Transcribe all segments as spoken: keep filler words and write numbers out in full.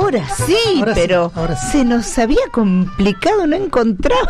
Ahora sí, ahora pero sí, ahora sí. Se nos había complicado, no encontrábamos.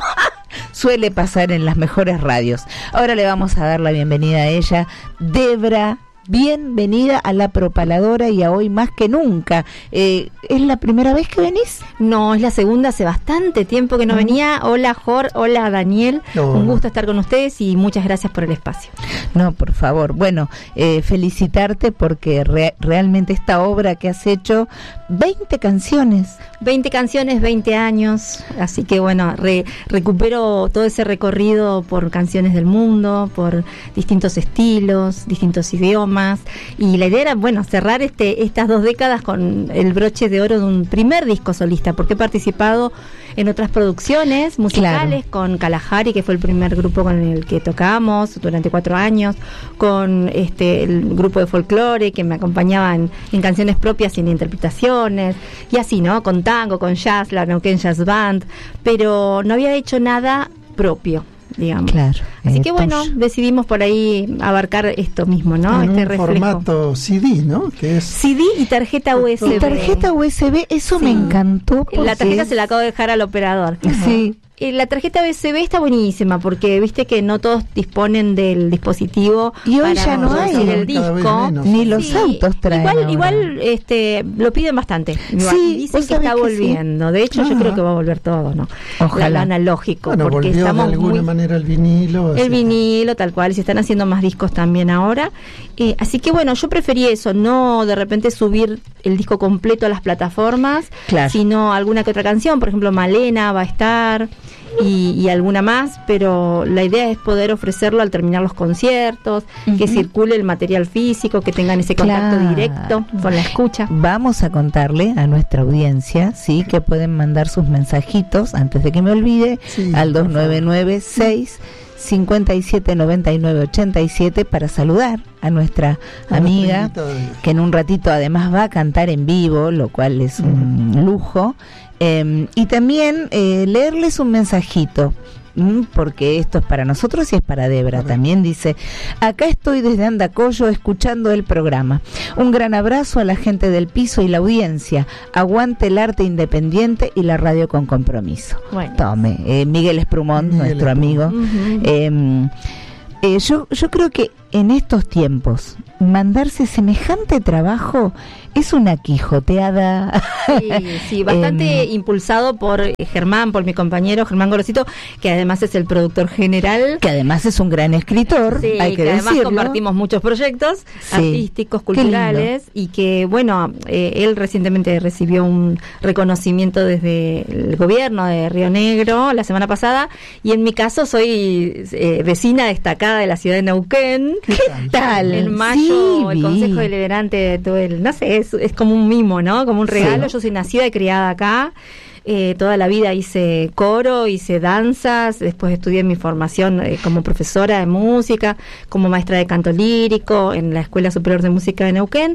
Suele pasar en las mejores radios. Ahora le vamos a dar la bienvenida a ella, Debra. Bienvenida a La Propaladora y a Hoy Más que Nunca. Eh, ¿Es la primera vez que venís? No, es la segunda, hace bastante tiempo que no uh-huh. venía. Hola, Jor, hola, Daniel. Oh. Un gusto estar con ustedes y muchas gracias por el espacio. No, por favor. Bueno, eh, felicitarte porque re- realmente esta obra que has hecho, veinte canciones. veinte canciones, veinte años. Así que bueno, re- recupero todo ese recorrido por canciones del mundo, por distintos estilos, distintos idiomas. Y la idea era, bueno, cerrar este estas dos décadas con el broche de oro de un primer disco solista, porque he participado en otras producciones musicales, claro. Con Kalahari, que fue el primer grupo con el que tocamos durante cuatro años, con este el grupo de folclore que me acompañaba en, en canciones propias y en interpretaciones, y así, ¿no? Con tango, con jazz, la Neuquén Jazz Band, pero no había hecho nada propio, digamos. Claro. Así eh, que bueno, pues, decidimos por ahí abarcar esto mismo, ¿no? En este un reflejo. Formato C D, ¿no? Que es C D y tarjeta U S B. Y tarjeta U S B, eso sí. Me encantó. La tarjeta se la acabo de dejar al operador. Sí. La tarjeta U S B está buenísima porque viste que no todos disponen del dispositivo y hoy ya no hay el disco, ni los sí, autos traen. Igual, ahora. igual este, lo piden bastante. Igual. Sí, dicen que está volviendo. Sí. De hecho, Ajá. yo creo que va a volver todo, ¿no? Ojalá. Lo analógico. Bueno, porque volvió estamos de alguna muy... manera el vinilo. El vinilo, tal cual. Y se están haciendo más discos también ahora. Eh, así que bueno, yo preferí eso, no de repente subir el disco completo a las plataformas, claro. Sino alguna que otra canción. Por ejemplo, Malena va a estar. Y, y alguna más, pero la idea es poder ofrecerlo al terminar los conciertos, uh-huh. Que circule el material físico, que tengan ese contacto claro. directo con la escucha. Vamos a contarle a nuestra audiencia, sí, que pueden mandar sus mensajitos antes de que me olvide, sí, al dos nueve nueve seis cincuenta y siete noventa y nueve ochenta y siete para saludar a nuestra a amiga que en un ratito además va a cantar en vivo, lo cual es un uh-huh. lujo. Eh, y también eh, leerles un mensajito, mm, porque esto es para nosotros y es para Debra. También dice: acá estoy desde Andacollo escuchando el programa. Un gran abrazo a la gente del piso y la audiencia. Aguante el arte independiente y la radio con compromiso. Bueno. Tome, eh, Miguel Esprumont, Miguel nuestro Esprumont. amigo. Uh-huh. Eh, eh, yo, yo creo que en estos tiempos mandarse semejante trabajo es una quijoteada. Sí, sí, bastante eh, impulsado por Germán, por mi compañero Germán Gorosito, que además es el productor general. Que además es un gran escritor, sí, hay que, que además decirlo. Compartimos muchos proyectos sí. artísticos, culturales, y que, bueno, eh, él recientemente recibió un reconocimiento desde el gobierno de Río Negro la semana pasada, y en mi caso soy eh, vecina destacada de la ciudad de Neuquén. ¿Qué tal? En mayo, sí, el Consejo Deliberante de todo el, no sé, es, es como un mimo, ¿no? Como un regalo. Sí. Yo soy nacida y criada acá. Eh, toda la vida hice coro, hice danzas, después estudié mi formación eh, como profesora de música, como maestra de canto lírico en la Escuela Superior de Música de Neuquén,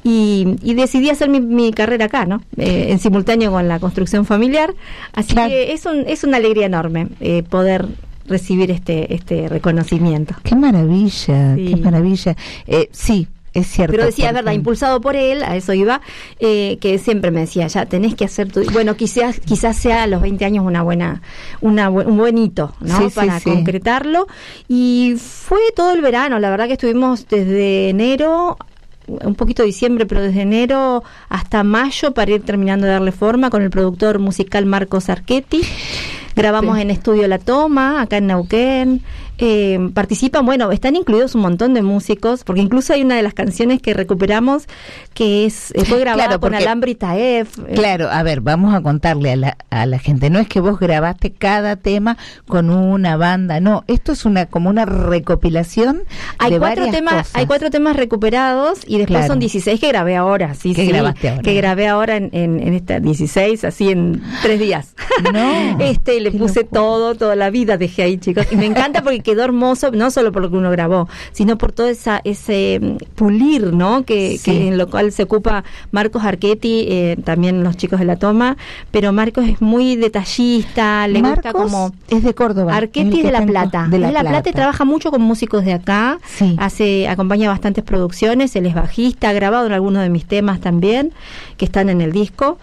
y, y decidí hacer mi, mi carrera acá, ¿no? Eh, en simultáneo con la construcción familiar. Así claro. que es, un, es una alegría enorme eh, poder recibir este este reconocimiento. Qué maravilla, sí. qué maravilla. Eh, sí, es cierto. Pero decía, es verdad, impulsado por él, a eso iba, eh, que siempre me decía, ya tenés que hacer tu... Bueno, quizás quizás sea a los veinte años una buena, una un buen hito, ¿no? Sí, para sí, concretarlo. Sí. Y fue todo el verano, la verdad que estuvimos desde enero, un poquito de diciembre, pero desde enero hasta mayo para ir terminando de darle forma con el productor musical Marcos Archetti. Grabamos sí. en Estudio La Toma, acá en Neuquén. Eh, participan, bueno, están incluidos un montón de músicos, porque incluso hay una de las canciones que recuperamos que es eh, fue grabada claro, porque, con Alambre y Taef. Claro, a ver, vamos a contarle a la, a la gente, no es que vos grabaste cada tema con una banda, no, esto es una como una recopilación hay de cuatro varias temas, cosas. Hay cuatro temas recuperados y después claro. son dieciséis que grabé ahora, sí, ¿Qué sí, grabaste ahora? Que grabé ahora en, en, en esta dieciséis, así en tres días. No, este le puse locura. todo, toda la vida dejé ahí, chicos, y me encanta porque quedó hermoso, no solo por lo que uno grabó, sino por todo esa, ese pulir, ¿no? Que, sí. que en lo cual se ocupa Marcos Archetti, eh, también los chicos de La Toma, pero Marcos es muy detallista, le Marcos gusta como... es de Córdoba. Archetti es de La Plata. De La, de La Plata. Plata y trabaja mucho con músicos de acá, sí. hace acompaña bastantes producciones, él es bajista, ha grabado en algunos de mis temas también, que están en el disco.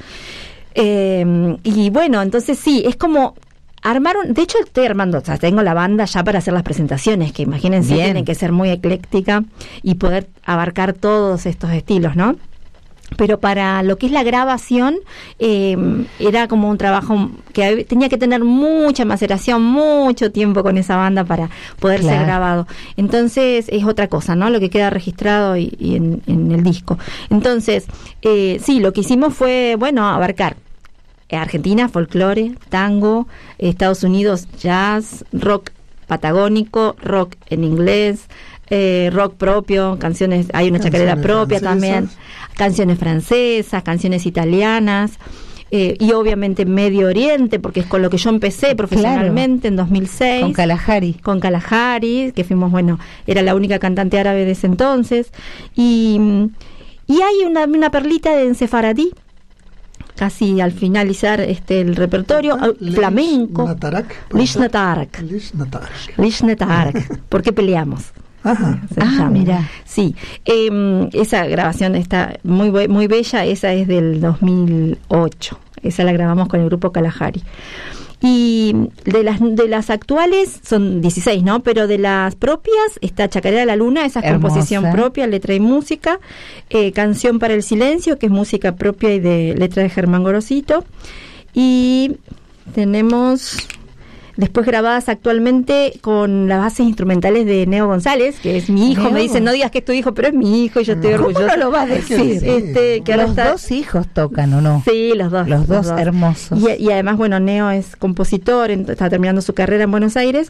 Eh, y bueno, entonces sí, es como... Armaron, de hecho estoy armando, o sea, tengo la banda ya para hacer las presentaciones, que imagínense, Bien. tienen que ser muy ecléctica y poder abarcar todos estos estilos, ¿no? Pero para lo que es la grabación, eh, era como un trabajo que tenía que tener mucha maceración, mucho tiempo con esa banda para poder claro. ser grabado. Entonces es otra cosa, ¿no? Lo que queda registrado y, y en, en el disco. Entonces, eh, sí, lo que hicimos fue, bueno, abarcar Argentina, folclore, tango, Estados Unidos, jazz, rock patagónico, rock en inglés, eh, rock propio, canciones, hay una canciones chacarera propia francesas. También, canciones francesas, canciones italianas, eh, y obviamente Medio Oriente, porque es con lo que yo empecé profesionalmente claro. en dos mil seis. Con Kalahari. Con Kalahari, que fuimos, bueno, era la única cantante árabe de ese entonces, y, y hay una, una perlita de Sefaradí, casi al finalizar este el repertorio, ah, flamenco. Lish Natarak. Lish Natarak. ¿Por qué peleamos? Ajá. Ah, mira. Sí, eh, esa grabación está muy muy bella, esa es del dos mil ocho. Esa la grabamos con el grupo Kalahari. Y de las de las actuales son dieciséis, ¿no? Pero de las propias está Chacarera de la Luna, esa es hermosa. Composición propia, letra y música. Eh, Canción para el Silencio, que es música propia y de letra de Germán Gorosito. Y tenemos después grabadas actualmente con las bases instrumentales de Neo González, que es mi hijo. Neo. Me dicen, no digas que es tu hijo, pero es mi hijo y yo estoy orgullosa. ¿Cómo no lo vas a decir? Sí, este, que los está... dos hijos tocan, ¿o no? Sí, los dos. Los, los dos, dos hermosos. Y, y además, bueno, Neo es compositor, está terminando su carrera en Buenos Aires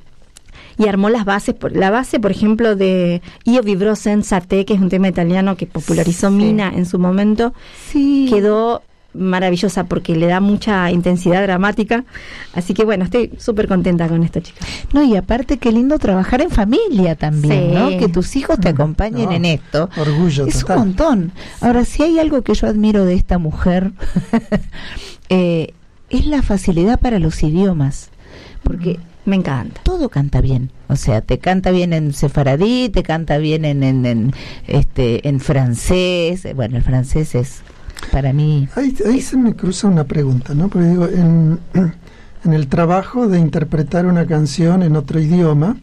y armó las bases, la base, por ejemplo, de Io vivrò senza te, que es un tema italiano que popularizó sí. Mina en su momento. Sí. Quedó maravillosa porque le da mucha intensidad dramática, así que bueno, estoy súper contenta con esto, chicas. No, y aparte qué lindo trabajar en familia también, sí. ¿no? Que tus hijos te acompañen no, en esto. Orgullo es total. Un montón. Ahora, si hay algo que yo admiro de esta mujer, eh, es la facilidad para los idiomas, porque mm, me encanta. Todo canta bien, o sea, te canta bien en sefaradí, te canta bien en, en, en este en francés, bueno, el francés es para mí... Ahí, ahí se me cruza una pregunta, ¿no? Porque digo, en, en el trabajo de interpretar una canción en otro idioma,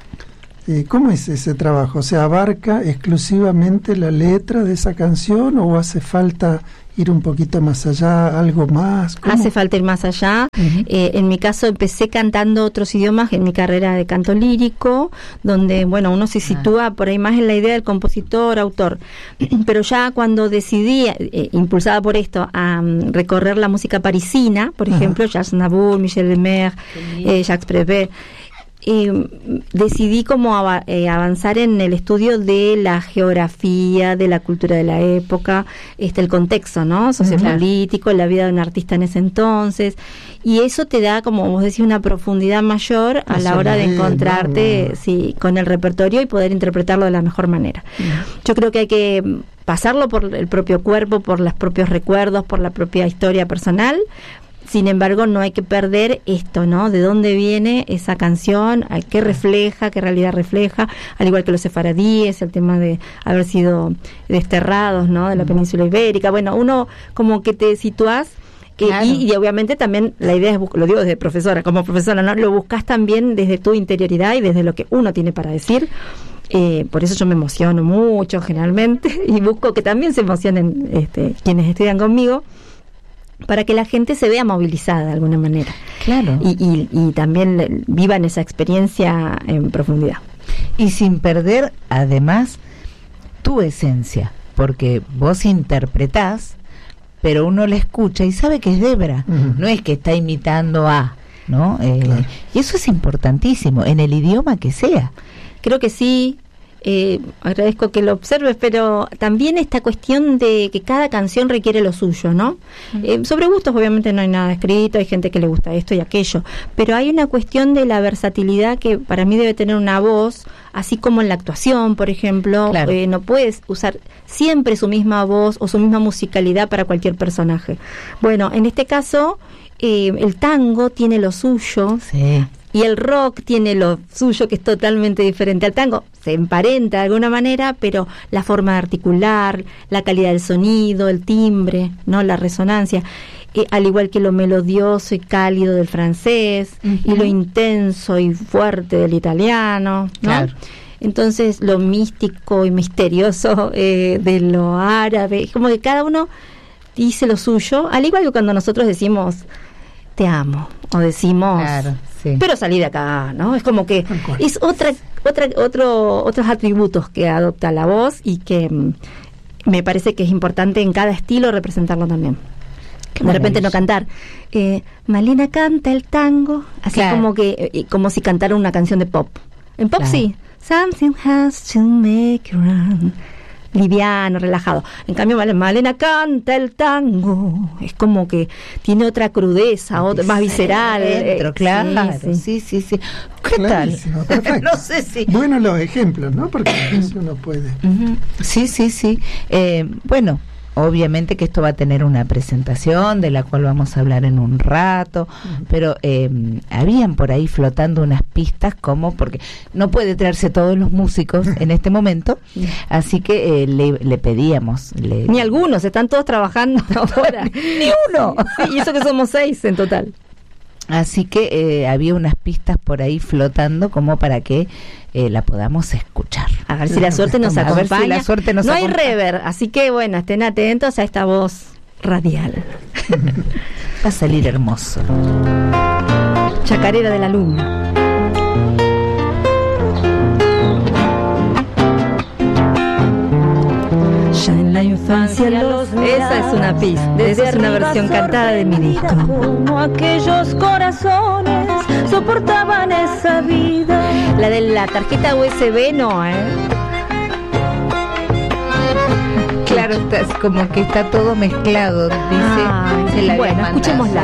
eh, ¿cómo es ese trabajo? O sea, ¿abarca exclusivamente la letra de esa canción o hace falta ir un poquito más allá, algo más? ¿Cómo? Hace falta ir más allá. Uh-huh. Eh, en mi caso empecé cantando otros idiomas en mi carrera de canto lírico, donde, bueno, uno se sitúa por ahí más en la idea del compositor, autor. Pero ya cuando decidí, eh, impulsada por esto, a um, recorrer la música parisina, por uh-huh. ejemplo, Charles Aznavour, Michel Lemer, eh, Jacques Prévert, Eh, decidí como av- eh, avanzar en el estudio de la geografía, de la cultura de la época, este el contexto, ¿no? Sociopolítico, uh-huh. la vida de un artista en ese entonces, y eso te da, como vos decís, una profundidad mayor a la hora de encontrarte no. sí, con el repertorio y poder interpretarlo de la mejor manera. Uh-huh. Yo creo que hay que pasarlo por el propio cuerpo, por los propios recuerdos, por la propia historia personal. Sin embargo, no hay que perder esto, ¿no? De dónde viene esa canción, qué refleja, qué realidad refleja, al igual que los sefaradíes, el tema de haber sido desterrados, ¿no? De la península ibérica. Bueno, uno como que te situás, eh, claro. y, y obviamente también la idea es, lo digo desde profesora, como profesora, ¿no? Lo buscas también desde tu interioridad y desde lo que uno tiene para decir. Eh, por eso yo me emociono mucho generalmente y busco que también se emocionen este, quienes estudian conmigo, para que la gente se vea movilizada de alguna manera. Claro. Y, y, y también vivan esa experiencia en profundidad. Y sin perder, además, tu esencia, porque vos interpretás, pero uno la escucha y sabe que es Debra, uh-huh. no es que está imitando a, ¿no? Eh, claro. Y eso es importantísimo, en el idioma que sea. Creo que sí. Eh, agradezco que lo observes, pero también esta cuestión de que cada canción requiere lo suyo, ¿no? Uh-huh. Eh, sobre gustos obviamente no hay nada escrito, hay gente que le gusta esto y aquello, pero hay una cuestión de la versatilidad que para mí debe tener una voz, así como en la actuación, por ejemplo, claro. eh, no puedes usar siempre su misma voz o su misma musicalidad para cualquier personaje. Bueno, en este caso, eh, el tango tiene lo suyo. Sí. Y el rock tiene lo suyo, que es totalmente diferente al tango. Se emparenta de alguna manera, pero la forma de articular, la calidad del sonido, el timbre, no, la resonancia, eh, al igual que lo melodioso y cálido del francés, uh-huh. y lo intenso y fuerte del italiano, ¿no? Claro. Entonces, lo místico y misterioso eh, de lo árabe, como que cada uno dice lo suyo, al igual que cuando nosotros decimos te amo, o decimos, claro, sí. pero salí de acá, ¿no? Es como que es otra, otra, otro, otros atributos que adopta la voz y que mm, me parece que es importante en cada estilo representarlo también. De repente no cantar, eh, Malena canta el tango, así claro. como que, eh, como si cantara una canción de pop. En pop claro. sí, something has to make it run. Liviano, relajado. En cambio, Malena canta el tango. Es como que tiene otra crudeza, otra, más visceral. Dentro, eh, claro, sí, sí, sí. sí. ¿Qué Clarísimo, tal? Perfecto. No sé si... Bueno, los ejemplos, ¿no? Porque eso uno puede. Uh-huh. Sí, sí, sí. Eh, bueno, obviamente que esto va a tener una presentación de la cual vamos a hablar en un rato, uh-huh. pero eh, habían por ahí flotando unas pistas como, porque no puede traerse todos los músicos en este momento, así que eh, le, le pedíamos. Le, Ni algunos, están todos trabajando ahora. Ni uno. Sí, y eso que somos seis en total. Así que eh, había unas pistas por ahí flotando como para que eh, la podamos escuchar. A ver si la suerte nos acompaña. A ver si la suerte nos no acompaña. hay rever, así que bueno, estén atentos a esta voz radial. Va a salir hermoso. Chacarera de la luna. Ya en la infancia los esa es una pista, esa es una versión cantada de mi disco. Como aquellos corazones soportaban esa vida. La de la tarjeta U S B no, ¿eh? Claro, está, como que está todo mezclado, dice. Ah, se la bueno, escuchémosla.